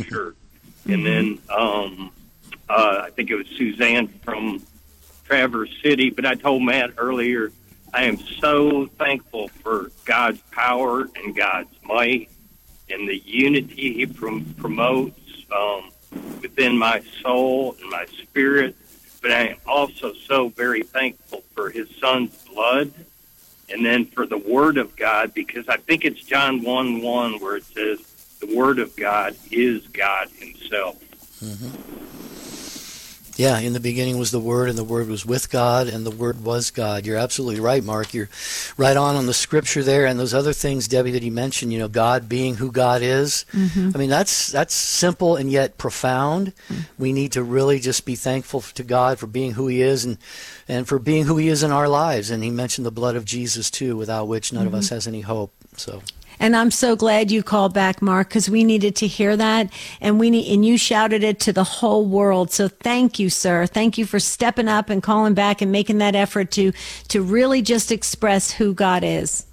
Scripture. And then I think it was Suzanne from Traverse City. But I told Matt earlier, I am so thankful for God's power and God's might and the unity He promotes within my soul and my spirit. But I am also so very thankful for His Son's blood, and then for the Word of God, because I think it's John 1:1 where it says the Word of God is God Himself. Mm-hmm. Yeah, in the beginning was the Word, and the Word was with God, and the Word was God. You're absolutely right, Mark. You're right on the Scripture there, and those other things, Debbie, that he mentioned, God being who God is. Mm-hmm. I mean, that's simple and yet profound. Mm-hmm. We need to really just be thankful to God for being who He is and for being who He is in our lives. And he mentioned the blood of Jesus, too, without which none of us has any hope. So. And I'm so glad you called back, Mark, because we needed to hear that, and you shouted it to the whole world. So thank you, sir. Thank you for stepping up and calling back and making that effort to really just express who God is.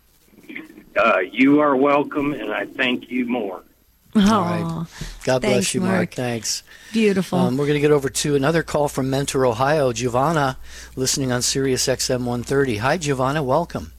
You are welcome, and I thank you more. All right. God bless you, Mark. Thanks. Beautiful. We're going to get over to another call from Mentor, Ohio. Giovanna, listening on Sirius XM 130. Hi, Giovanna. Welcome.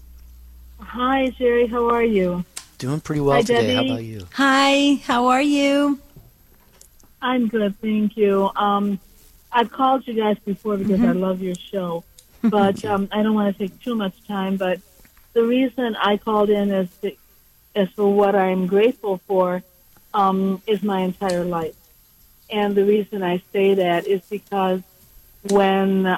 Hi, Jerry. How are you? Doing pretty well today. Debbie. How about you? Hi. How are you? I'm good, thank you. I've called you guys before because I love your show, but I don't want to take too much time. But the reason I called in is for what I'm grateful for is my entire life. And the reason I say that is because when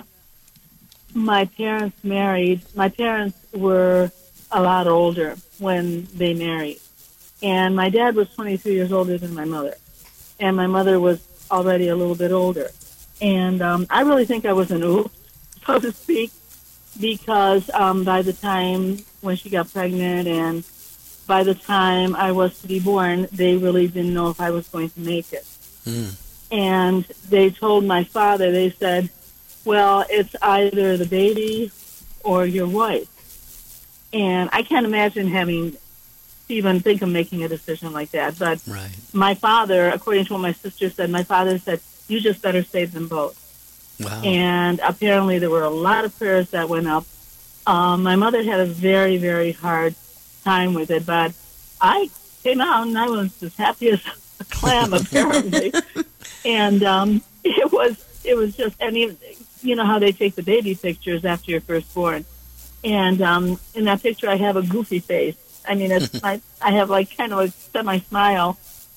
my parents married, my parents were a lot older when they married. And my dad was 23 years older than my mother. And my mother was already a little bit older. And I really think I was an oops, so to speak, because by the time when she got pregnant and by the time I was to be born, they really didn't know if I was going to make it. And they told my father, they said, well, it's either the baby or your wife. And I can't imagine having to even think of making a decision like that. But my father, according to what my sister said, my father said, you just better save them both. Wow. And apparently there were a lot of prayers that went up. My mother had a very, very hard time with it, but I came out and I was as happy as a clam, apparently. And it was just, and you know how they take the baby pictures after you're first born. And in that picture, I have a goofy face. I mean, I have like kind of a semi-smile.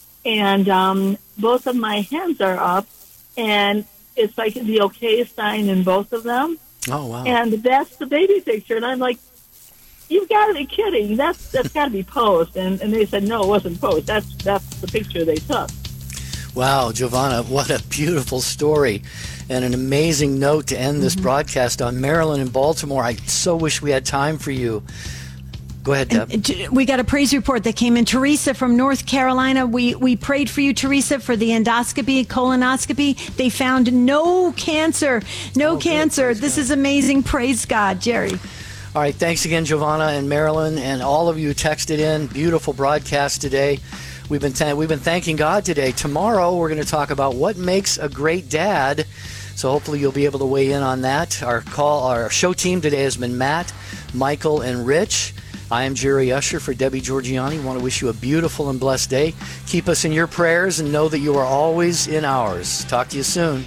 And both of my hands are up, and it's like the okay sign in both of them. Oh, wow. And that's the baby picture. And I'm like, you've got to be kidding. That's got to be posed. And they said, no, it wasn't posed. That's the picture they took. Wow, Giovanna, what a beautiful story and an amazing note to end this broadcast on. Maryland and Baltimore, I so wish we had time for you. Go ahead, Deb. We got a praise report that came in. Teresa from North Carolina, we prayed for you, Teresa, for the endoscopy, colonoscopy. They found no cancer. No cancer. This is amazing. Praise God. Jerry. All right, thanks again, Giovanna and Marilyn, and all of you who texted in. Beautiful broadcast today. We've been thanking God today. Tomorrow, we're going to talk about what makes a great dad. So hopefully you'll be able to weigh in on that. Our show team today has been Matt, Michael, and Rich. I am Jerry Usher for Debbie Georgianni. Want to wish you a beautiful and blessed day. Keep us in your prayers and know that you are always in ours. Talk to you soon.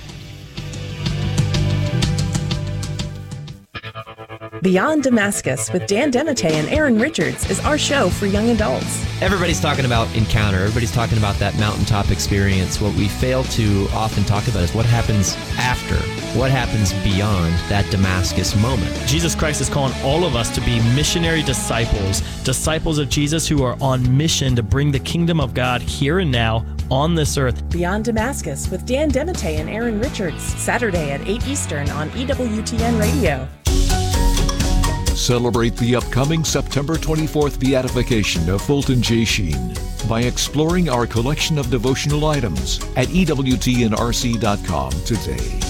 Beyond Damascus with Dan Denate and Aaron Richards is our show for young adults. Everybody's talking about encounter. Everybody's talking about that mountaintop experience. What we fail to often talk about is what happens after, what happens beyond that Damascus moment. Jesus Christ is calling all of us to be missionary disciples, disciples of Jesus who are on mission to bring the kingdom of God here and now on this earth. Beyond Damascus with Dan Denate and Aaron Richards, Saturday at 8 Eastern on EWTN Radio. Celebrate the upcoming September 24th beatification of Fulton J. Sheen by exploring our collection of devotional items at EWTNRC.com today.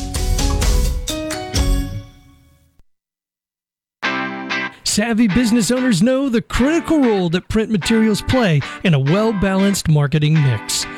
Savvy business owners know the critical role that print materials play in a well-balanced marketing mix.